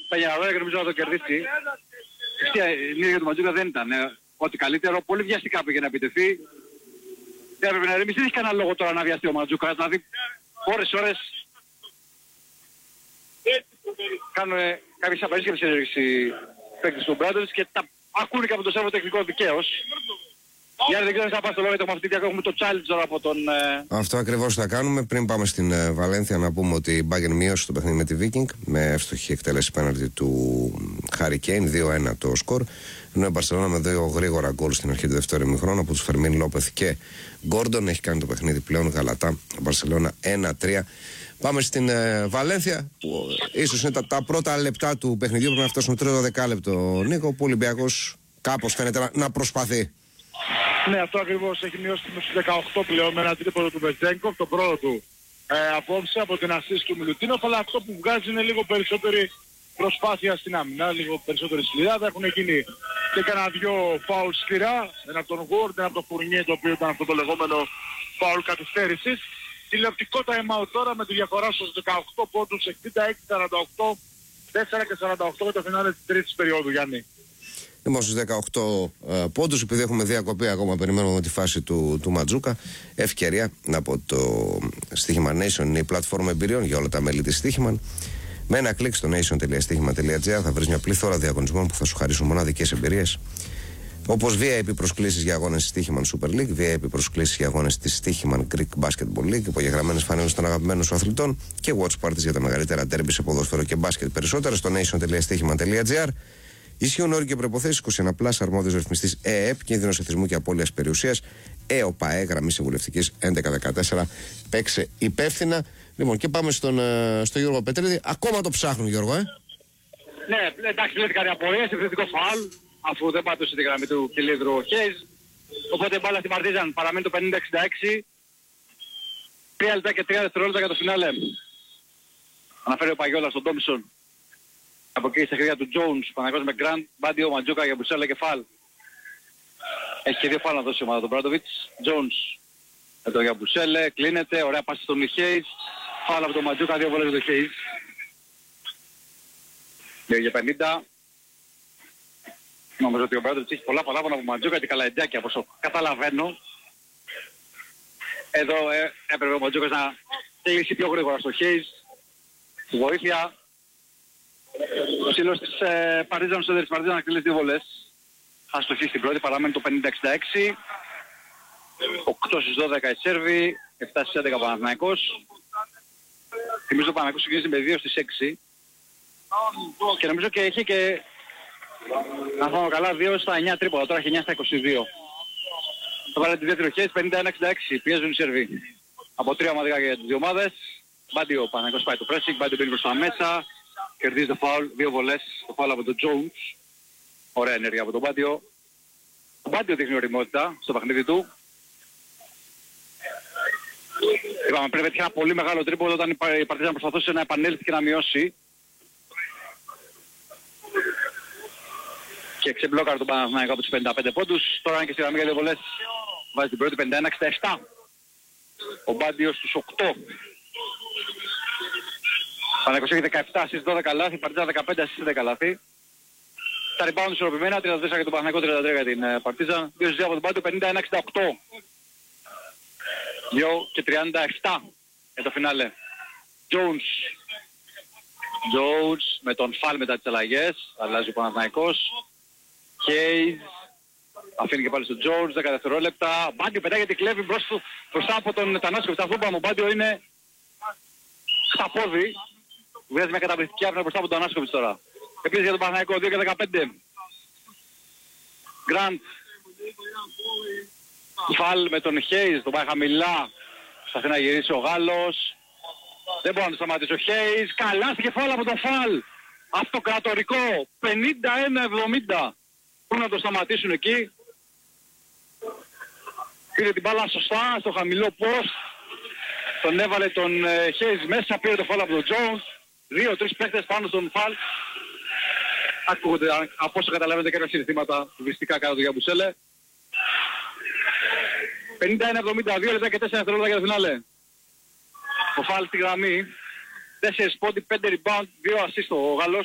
Πενιαρόλα και νομίζω να το κερδίσει. Η ίδια του Μαντζούκα δεν ήταν ό,τι καλύτερο. Πολύ βιαστικά πήγε να επιτεθεί. Δεν έπρεπε να ρεμίσει. Δεν έχει κανένα λόγο τώρα να βιαστεί ο Μαντζούκα. Δηλαδή ώρες κάνουν κάποιες απαραίτητες οι παίκτες του Μπράντοβιτς και τα ακούνε και από το σέρβο τεχνικό δικαίως. Για δεν ξέρω αν θα πάει στο λόγο το μαθητή, έχουμε το challenge από τον... Αυτό ακριβώς θα κάνουμε. Πριν πάμε στην Βαλένθια, να πούμε ότι η Μπάγκερ μείωσε το παιχνίδι με τη Viking με εύστοχη εκτέλεση πέναλτι του Χάρι Κέιν, 2-1 το σκορ. Ενώ η Μπαρσελόνα με 2 γρήγορα γκολ στην αρχή του δεύτερου ημιχρόνου από τους Φερμίν Λόπεθ και Γκόρντον έχει κάνει το παιχνίδι πλέον γαλατά. Η Μπαρσελόνα 1-3. Πάμε στην Βαλένθια, που ίσως είναι τα πρώτα λεπτά του παιχνιδιού. Πρέπει να φτάσουν τρίτο δεκάλεπτο, Νίκο, που ο Ολυμπιακός κάπως φαίνεται να προσπαθεί. Ναι, αυτό ακριβώς, έχει μειώσει στους 18 πλέον με ένα τρίποντο του Μπετζένκοφ, το πρώτο του απόψε από την assist του Μιλουτίνοφ, αλλά αυτό που βγάζει είναι λίγο περισσότερη προσπάθεια στην άμυνα, λίγο περισσότερη σκληράδα. Έχουν γίνει και κανένα δυο φάουλ σκληρά, ένα από τον Γουόρντ, ένα από τον Φουρνιέ, το οποίο ήταν αυτό το λεγόμενο φάουλ καθυστέρησης. Τηλεοπτικό time out τώρα με τη διαφορά στους 18 πόντους, 66-48, 4 και 48 με το φινάλε της τρίτης περίοδου, Γιάννη. Είμαστε στους 18 πόντους, επειδή έχουμε διακοπή ακόμα, περιμένουμε τη φάση του Ματζούκα. Ευκαιρία από το Στοίχημα Nation, είναι η πλατφόρμα εμπειριών για όλα τα μέλη της Στοίχημα. Με ένα κλικ στο nation.stοίχημα.gr θα βρεις μια πληθώρα διαγωνισμών που θα σου χαρίσουν μοναδικές εμπειρίες. Όπως VIP προσκλήσεις για αγώνες της Στοίχημαν Super League, VIP προσκλήσεις για αγώνες της Στοίχημαν Greek Basketball League, υπογεγραμμένες φανέλες των αγαπημένων σου αθλητών και watch parties για τα μεγαλύτερα ντέρμπι σε ποδόσφαιρο και μπάσκετ. Περισσότερα στο nation.stοίχημα.gr. Ισχύουν όροι και προϋποθέσεις. 21+, αρμόδιος ρυθμιστής ΕΕΠ, κίνδυνος εθισμού και απώλειας περιουσίας. ΕΟΠΑΕ, γραμμή συμβουλευτικής 1114. Παίξε υπεύθυνα. Λοιπόν, και πάμε στο Γιώργο Πετρίδη. Ακόμα το ψάχνουν, Γιώργο, Ναι, εντάξει, λέει κανένα απορία, επιθετικό φάουλ, αφού δεν πάτωσε τη γραμμή του κυλίδρου ο Χέις. Οπότε μπάλα στην Παρτίζαν παραμένει το 50-66. 3 λεπτά και 3 δευτερόλεπτα για το φινάλε. Αναφέρει ο Παγιόλας στον Τόμισον. Από εκεί στα χέρια του Jones, Παναγιώτης με Γκραντ, Μπάντιο, Μαντζούκα, για Μπουσέλα και Φαλ. Έχει και 2 φάλ να δώσει η ομάδα του Μπράντοβιτς. Jones με τον Γιαμπουσέλε, κλείνεται, ωραία πάση στον Χέις. Φάλ από τον Μαντζούκα, 2 βολές με τον Χέις. 2 για 50. Νομίζω ότι ο Μπράντοβιτς έχει πολλά παράπονα από Μαντζούκα και Καλαϊντζάκη, από όσο καταλαβαίνω. Εδώ έπρεπε ο Μαντζούκας να κλείσει πιο γρήγορα στο Χέις. Στη βοήθεια. Ο σύλλος της Παρτίζαν, ο Σέντερ της Παρτίζαν να κλείσει 2 βολές. Αστοχή στην πρώτη, παραμένει το 50-66. 8 στις 12 η Σέρβη, 7 στις 11 ο Παναθηναϊκός. Θυμίζω ο Παναθηναϊκός ξεκίνησε με 2 στις 6. Και νομίζω και έχει και, να θυμάμαι καλά, 2 στα 9 τρίποτα, τώρα έχει 9 στα 22. Θα βάλει τις δεύτερες χέρες, 51-66, πιέζουν οι Σέρβοι. Από 3 ομαδικά για τις 2 ομάδες. Μπάντιο ο Παναθηναϊκός πάει το pressing, Μπάντιο μπαίνει προς τα μέσα. Κερδίζει το φάουλ, 2 βολές, το φάουλ από τον Jones. Ωραία ενέργεια από τον Μπάντιο. Ο Μπάντιο δείχνει ωριμότητα στο παιχνίδι του. Είπαμε πρέπει να ένα πολύ μεγάλο τρίποδο όταν η Παρτίζαν προσπαθούσε να επανέλθει και να μειώσει. Και ξεμπλόκαρε τον Παναθηναϊκό από τους 55 πόντους. Τώρα είναι και στη γραμμή για 2 βολές. Βάζει την πρώτη 51-67. Ο Μπάντιο στους 8. Παναθηναϊκός έχει 17 στις 12 λάθη, η Παρτίζαν 15 στις 10 λάθη. Τα rebound ισορροπημένα, 34 για τον Παναθηναϊκό, 33 για την Παρτίζαν. 2 στις 2 από τον Μπάντιο, 51-68. 2 και 37 για το φινάλε. Jones με τον Φαλ μετά τις αλλαγές, αλλάζει ο Παναθηναϊκός. Χέις αφήνει και πάλι στον Jones, 10 δευτερόλεπτα. Μπάντιο πετάει γιατί κλέβει μπροστά από τον Τανάσκοβιτς. Αυτό που είπαμε, ο Μπάντιο είναι στα πόδι. Βγάζει μια καταπληκτική άπνα μπροστά από τον Τανάσκοβιτς τώρα. Επίσης για τον Παναθηναϊκό, 2 και 15. Γκραντ. Φαλ με τον Χέις, τον πάει χαμηλά. Προσπαθεί να γυρίσει ο Γάλλος. Δεν μπορεί να το σταματήσει ο Χέις. Καλά στη κεφάλα από τον Φαλ. Αυτοκρατορικό. 51-70. Πού να το σταματήσουν εκεί. Πήρε την μπάλα σωστά στο χαμηλό post. Τον έβαλε τον Χέις μέσα. Πήρε το Φαλ από τον Jones. 2-3 παίκτες πάνω στον Φαλ. Ακούγονται από όσο καταλαβαίνετε κάποια συνθήματα βυστικά κάτω του Γιαμπουσέλε. 51-72 λεπτά και 4 δευτερόλεπτα για το φινάλε. Ο Φαλ στη γραμμή. 4 πόντι, 5 rebound, 2 assist ο Γάλλος.